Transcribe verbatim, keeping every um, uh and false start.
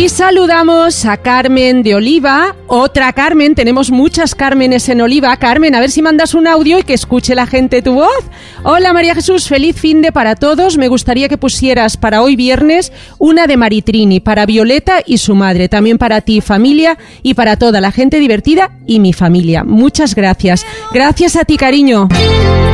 saludamos a Carmen de Oliva, otra Carmen, tenemos muchas Cármenes en Oliva. Carmen, a ver si mandas un audio y que escuche la gente tu voz. Hola María Jesús, feliz finde para todos. Me gustaría que pusieras para hoy viernes una de Maritrini, para Violeta y su madre, también para ti, familia, y para toda la gente divertida y mi familia. Muchas gracias. Gracias a ti, cariño.